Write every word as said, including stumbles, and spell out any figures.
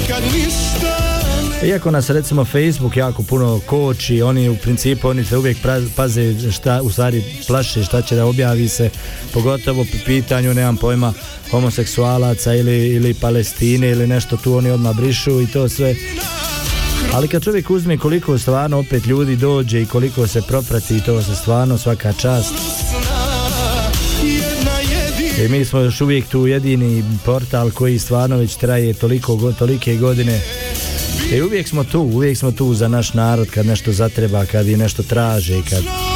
Iako nas recimo Facebook jako puno koči, oni u principu oni se uvijek paze šta, u stvari plaše šta će da objavi se, pogotovo po pitanju, nemam pojma, homoseksualaca ili, ili Palestine ili nešto tu, oni odmah brišu i to sve. Ali kad čovjek uzme koliko stvarno opet ljudi dođe i koliko se proprati, to se stvarno svaka čast. I mi smo još uvijek tu jedini portal koji stvarno već traje toliko, tolike godine. I uvijek smo tu, uvijek smo tu za naš narod kad nešto zatreba, kad i nešto traže, kad...